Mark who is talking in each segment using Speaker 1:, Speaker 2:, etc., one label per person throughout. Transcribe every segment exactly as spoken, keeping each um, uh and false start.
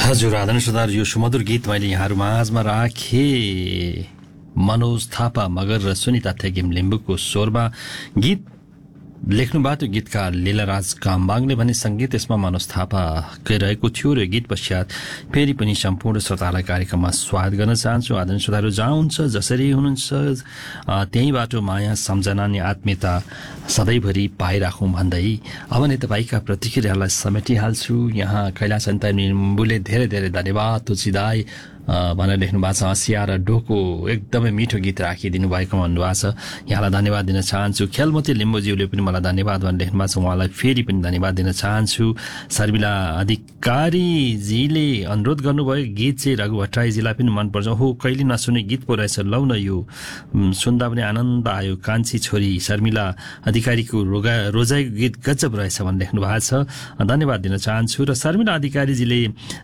Speaker 1: हजुर आदरणीय श्रोताहरू, यो सुमधुर गीत मैले यहाँहरू माझमा राखेँ। मनोज थापा मगर र सुनिता थेगिम लिम्बूको स्वरमा गीत लेख्नुभएको थियो गीतकार लीलाराज काम्बाङले भने सङ्गीत यसमा मनोज थापाकै रहेको थियो र गीत पश्चात फेरि पनि सम्पूर्ण श्रोतालाई कार्यक्रममा स्वागत गर्न चाहन्छु। आदरणीय श्रोताहरू, जहाँ हुन्छ जसरी हुनुहुन्छ त्यहीँबाट माया सम्झना अनि आत्मीयता सधैँभरि पाइराखौँ भन्दै अब नै तपाईँका प्रतिक्रियालाई समेटिहाल्छु। यहाँ कैलाश अन्ताय लिम्बूले धेरै धेरै धन्यवाद तुलसीदाई भनेर लेख्नु भएको छ। हँसिया र डोको एकदमै मिठो गीत राखिदिनु भएको भन्नुभएको छ, यहाँलाई धन्यवाद दिन चाहन्छु। खेलमती लिम्बूज्यूले पनि मलाई धन्यवाद भनेर लेख्नु भएको छ, उहाँलाई फेरि पनि धन्यवाद दिन चाहन्छु। शर्मिला अधिकारीजीले अनुरोध गर्नुभयो गीत चाहिँ रघु भट्टराईजीलाई पनि मनपर्छ। हो, कहिले नसुने गीत पो रहेछ, लौ न यो सुन्दा पनि आनन्द आयो। कान्छी छोरी शर्मिला अधिकारीको रोगा रोजाइको गीत गजब रहेछ भनेर लेख्नु भएको छ, धन्यवाद दिन चाहन्छु। र शर्मिला अधिकारीजीले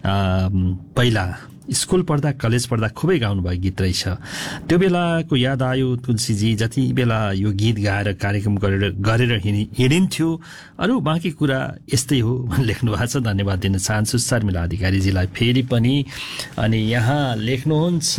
Speaker 1: पहिला स्कुल पढ्दा कलेज पढ्दा खुबै गाउनुभएको गीत रहेछ, त्यो बेलाको याद आयो। तुलसीजी जति बेला यो गीत गाएर कार्यक्रम गरेर गरेर हिँडिन्थ्यो, अरू बाँकी कुरा यस्तै हो भनेर लेख्नु भएको छ, धन्यवाद दिन चाहन्छु शर्मिला अधिकारीजीलाई फेरि पनि। अनि यहाँ लेख्नुहुन्छ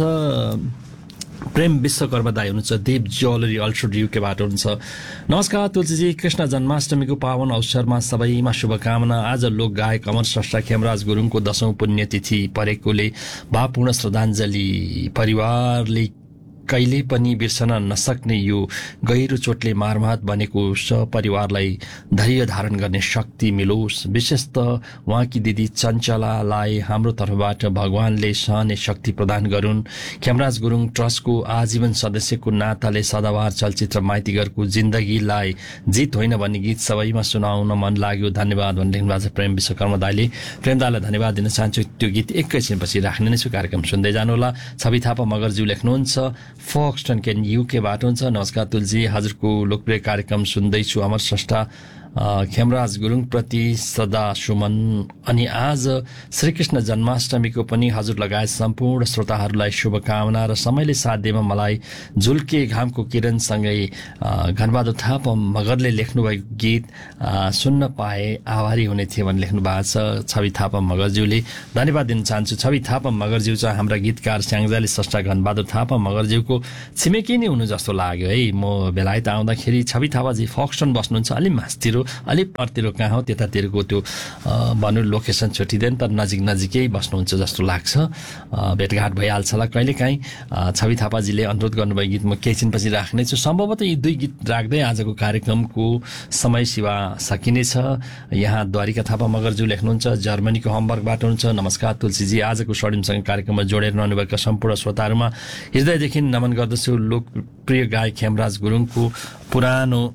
Speaker 1: प्रेम विश्वकर्मा दाई हुनुहुन्छ, देव ज्वेलरी अल्ट्रोड युकेबाट हुनुहुन्छ। नमस्कार तुलसीजी, कृष्ण जन्माष्टमीको पावन अवसरमा सबैमा शुभकामना। आज लोक गायक अमर स्रष्टा खेमराज गुरुङको दशौं पुण्यतिथि परेकोले भावपूर्ण श्रद्धाञ्जली। परिवारले कहिले पनि बिर्सन नसक्ने यो गहिरो चोटले मारमात बनेको सपरिवारलाई धैर्य धारण गर्ने शक्ति मिलोस्। विशेष त उहाँकी दिदी चञ्चलालाई हाम्रो तर्फबाट भगवानले सहने शक्ति प्रदान गरून्। खेमराज गुरुङ ट्रस्टको आजीवन सदस्यको नाताले सदाबहार चलचित्र माइतीघरको जिन्दगीलाई जित होइन भन्ने गीत सबैमा सुनाउन मन लाग्यो, धन्यवाद भन्ने लेख्नु भएको छ प्रेम विश्वकर्मा दाईले। प्रेम दाईलाई धन्यवाद दिन चाहन्छु। त्यो गीत एकैछिनपछि राख्ने नै छु, कार्यक्रम सुन्दै जानुहोला। छवि थापा मगरज्यू लेख्नुहुन्छ, फोक्सटन केन युकेबाट हुन्छ। नमस्कार तुलजी, हजुरको लोकप्रिय कार्यक्रम सुन्दैछु। अमर स्रष्टा खेमराज गुरुङ प्रति सदा सुमन। अनि आज श्रीकृष्ण जन्माष्टमीको पनि हजुर लगायत सम्पूर्ण श्रोताहरूलाई शुभकामना र समयले साथ दिएमा मलाई झुल्के घामको किरणसँगै घनबहादुर थापा मगरले लेख्नुभएको गीत सुन्न पाए आभारी हुने थिए भनेर लेख्नु भएको छ छवि थापा मगरज्यूले, धन्यवाद दिन चाहन्छु। छवि थापा मगरज्यू चाहिँ हाम्रा गीतकार स्याङ्जाली स्रष्टा घनबहादुर थापा मगरज्यूको छिमेकी नै हुनु जस्तो लाग्यो है। म बेलायत आउँदाखेरि छवि थापाजी फोक्सटन बस्नुहुन्छ, अलि मास्तिर अलिक परतिर कहाँ हो त्यतातिरको त्यो भन्नु लोकेसन छुटिँदैन, तर नजिक नजिकै बस्नुहुन्छ जस्तो लाग्छ। भेटघाट भइहाल्छ होला कहिलेकाहीँ। छवि थापाजीले अनुरोध गर्नुभयो गीत म केही छिनपछि राख्नेछु। सम्भवतः यी दुई गीत राख्दै आजको कार्यक्रमको समय सीमा सकिनेछ। यहाँ द्वारिका थापा मगरज्यू लेख्नुहुन्छ, जर्मनीको हम्बर्गबाट हुनुहुन्छ। नमस्कार तुलसीजी, आजको स्वर्णिमसँग कार्यक्रममा जोडेर रहनुभएका सम्पूर्ण श्रोताहरूमा हृदयदेखि नमन गर्दछु। लोकप्रिय गायक खेमराज गुरुङको पुरानो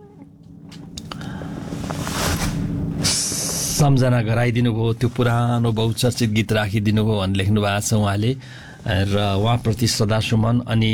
Speaker 1: सम्झना गराइदिनु भयो, त्यो पुरानो बहुचर्चित गीत राखिदिनु भयो भनेर लेख्नु भएको छ उहाँले। र उहाँप्रति श्रद्धा सुमन। अनि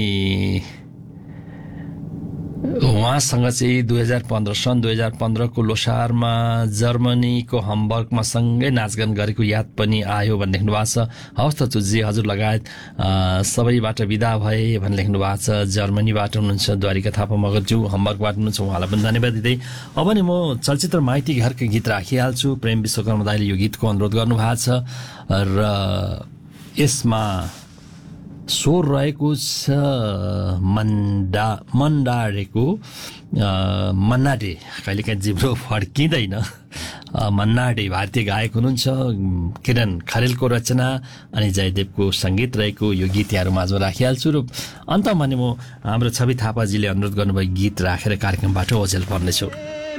Speaker 1: उहाँसँग चाहिँ दुई हजार पन्ध्र सन् दुई हजार पन्ध्रको लोसारमा जर्मनीको हम्बर्गमा सँगै नाचगान गरेको याद पनि आयो भनेर लेख्नु भएको छ। हवस् त तुलजी, हजुर लगायत सबैबाट विदा भए भनेर लेख्नु भएको छ। जर्मनीबाट हुनुहुन्छ द्वारिका थापा मगरज्यू, हम्बर्गबाट हुनुहुन्छ, उहाँलाई पनि धन्यवाद दिँदै अब नि म चलचित्र माइती घरको गीत राखिहाल्छु। प्रेम विश्वकर्मा दाइले यो गीतको अनुरोध गर्नुभएको छ र यसमा स्वर रहेको छ मन्डा मन्डारेको मन्नाडे, कहिलेकाहीँ जिब्रो फर्किँदैन, मन्नाडे भारतीय गायक हुनुहुन्छ। किरण खरेलको रचना अनि जयदेवको सङ्गीत रहेको यो गीत यहाँहरू माझमा राखिहाल्छु। र अन्तमा नि म हाम्रो छवि थापाजीले अनुरोध गर्नुभएको गीत राखेर कार्यक्रमबाट ओझेल पर्नेछु।